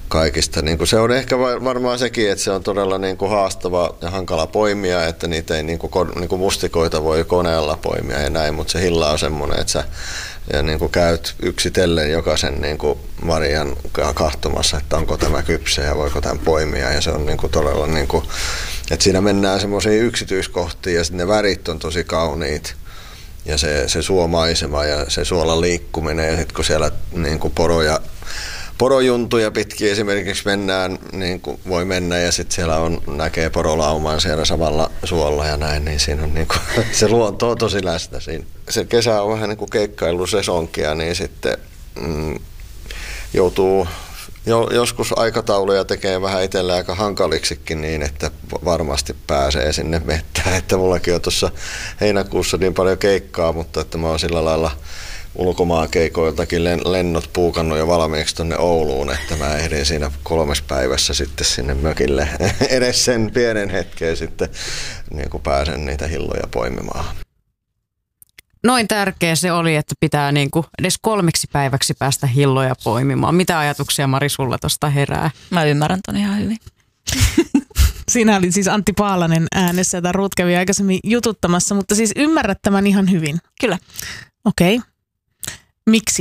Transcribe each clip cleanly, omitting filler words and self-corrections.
kaikista. Niin kuin se on ehkä varmaan sekin, että se on todella niin kuin haastava ja hankala poimia, että niitä ei niin kuin mustikoita voi koneella poimia ja näin, mutta se hilla on semmoinen, että sä ja niin kuin käyt yksitellen jokaisen niin kuin marjan kahtomassa, että onko tämä kypsä ja voiko tämän poimia, ja se on niin kuin todella, niin kuin, että siinä mennään semmoisiin yksityiskohtiin ja sitten ne värit on tosi kauniit ja se suomaisema ja se suolan liikkuminen, ja sitten kun siellä niin kuin porojuntuja pitkin esimerkiksi mennään, niin kuin voi mennä, ja sitten siellä näkee porolauman siellä samalla suolla ja näin, niin siinä on niin kuin, se luonto on tosi läsnä siinä. Se kesä on vähän niin kuin keikkailusesonkia, niin sitten joutuu joskus aikatauluja tekee vähän itselle aika hankaliksikin niin, että varmasti pääsee sinne mettään. Että mullakin on tuossa heinäkuussa niin paljon keikkaa, mutta että mä oon sillä lailla ulkomaankeikoiltakin lennot puukannut jo valmiiksi tuonne Ouluun, että mä ehdin siinä 3 päivässä sitten sinne mökille edes sen pienen hetken sitten, niin kuin pääsen niitä hilloja poimimaan. Noin tärkeä se oli, että pitää niin kuin edes 3 päiväksi päästä hilloja poimimaan. Mitä ajatuksia, Mari, sulla tuosta herää? Mä ymmärrän ton ihan hyvin. Siinä oli siis Antti Paalanen äänessä, jota Ruut kävi aikaisemmin jututtamassa, mutta siis ymmärrät tämän ihan hyvin. Kyllä. Okei. Miksi?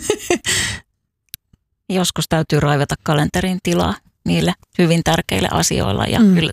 Joskus täytyy raivata kalenterin tilaa niille hyvin tärkeille asioilla, ja kyllä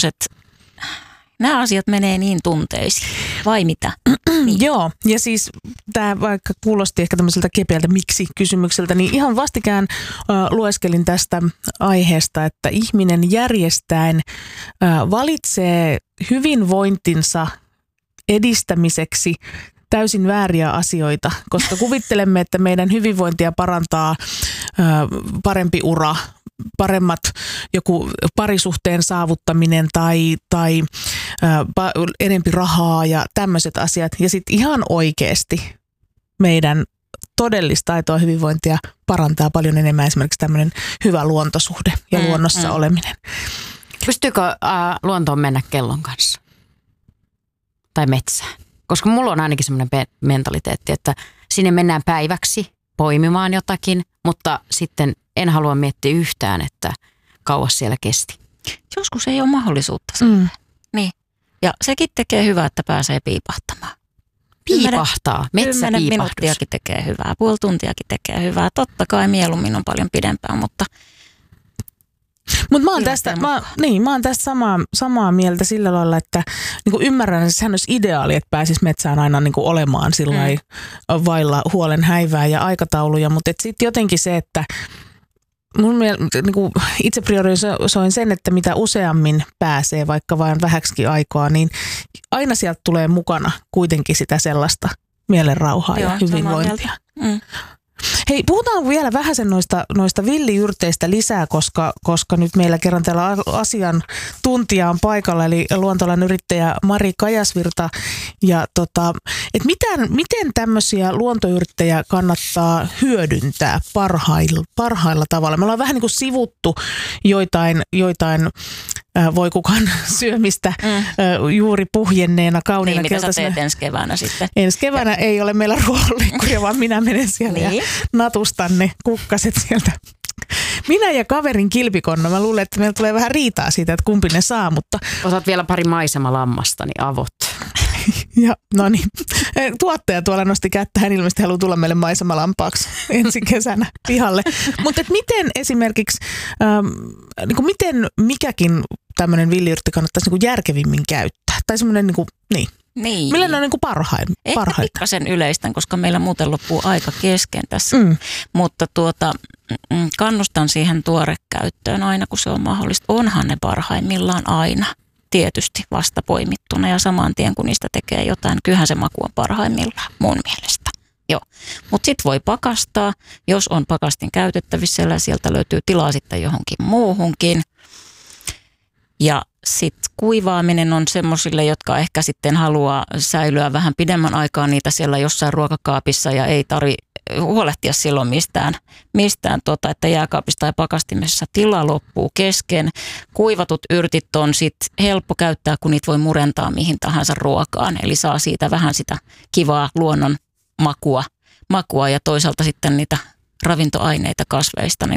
nämä asiat menee niin tunteisiin, vai mitä? Niin. Joo, ja siis tämä vaikka kuulosti ehkä tämmöiseltä kepeältä miksi-kysymykseltä, niin ihan vastikään lueskelin tästä aiheesta, että ihminen järjestäen valitsee hyvinvointinsa edistämiseksi täysin vääriä asioita, koska kuvittelemme, että meidän hyvinvointia parantaa parempi ura, paremmat joku parisuhteen saavuttaminen tai enempi rahaa ja tämmöiset asiat. Ja sitten ihan oikeasti meidän todellista aitoa hyvinvointia parantaa paljon enemmän esimerkiksi tämmöinen hyvä luontosuhde ja luonnossa oleminen. Pystyykö luontoon mennä kellon kanssa? Tai metsään? Koska mulla on ainakin semmoinen mentaliteetti, että sinne mennään päiväksi poimimaan jotakin, mutta sitten en halua miettiä yhtään, että kauas siellä kesti. Joskus ei ole mahdollisuutta. Niin. Ja sekin tekee hyvää, että pääsee piipahtamaan. Piipahtaa, 10 minuuttiakin tekee hyvää, puoli tuntiakin tekee hyvää. Totta kai mieluummin on paljon pidempään, mutta mä oon tästä samaa mieltä sillä lailla, että niin ymmärrän, että sehän olisi ideaali, että pääsisi metsään aina niin olemaan sillai vailla huolen häivää ja aikatauluja, mutta sitten jotenkin se, että niin itse priorisoin sen, että mitä useammin pääsee vaikka vain vähäksikin aikaa, niin aina sieltä tulee mukana kuitenkin sitä sellaista mielenrauhaa ja hyvinvointia. Hei, puhutaan vielä vähäsen noista villiyrteistä lisää, koska nyt meillä kerran täällä asiantuntija on paikalla, eli luontoalan yrittäjä Mari Kajasvirta. Ja miten tämmöisiä luontoyrttejä kannattaa hyödyntää parhailla tavalla? Me ollaan vähän niin kuin sivuttu joitain voi kukaan syömistä juuri puhjenneena, kauniina keltaisena. Niin, mitä sä teet ensi keväänä sitten? Ensi keväänä ei ole meillä ruohonleikkuria, vaan minä menen siellä ja natustan ne kukkaset sieltä. Minä ja kaverin kilpikonna. Mä luulen, että meillä tulee vähän riitaa siitä, että kumpi ne saa, mutta otat vielä pari maisemallammasta, niin avot. Ja no niin, tuottaja tuolla nosti kättä, hän ilmeisesti haluaa tulla meille maisemalampaaksi ensi kesänä pihalle. Mutta miten esimerkiksi, miten mikäkin tämmöinen villiyrtti kannattaisi järkevimmin käyttää? Tai semmoinen niin. Millä ne on parhain? Ehkä pikkasen yleistän, koska meillä muuten loppuu aika kesken tässä. Mutta kannustan siihen tuorekäyttöön aina, kun se on mahdollista. Onhan ne parhaimmillaan aina. Tietysti vasta poimittuna ja saman tien kun niistä tekee jotain, kyllähän se maku on parhaimmillaan mun mielestä. Joo. Mutta sitten voi pakastaa, jos on pakastin käytettävissä ja sieltä löytyy tilaa sitten johonkin muuhunkin. Ja sitten kuivaaminen on semmoisille, jotka ehkä sitten haluaa säilyä vähän pidemmän aikaa niitä siellä jossain ruokakaapissa ja ei tarvitse huolehtia silloin mistään että jääkaapista tai pakastimessa tila loppuu kesken. Kuivatut yrtit on sitten helppo käyttää, kun niitä voi murentaa mihin tahansa ruokaan. Eli saa siitä vähän sitä kivaa luonnon makua ja toisaalta sitten niitä ravintoaineita kasveista.